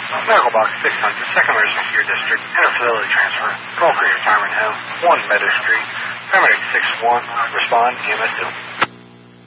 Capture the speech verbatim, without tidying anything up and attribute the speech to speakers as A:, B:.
A: Medical Box six hundred, second Emergency Care District, Interfacility Transfer, Call Free Retirement Home, one Meadow Street, Paramedic six one, respond E M S two.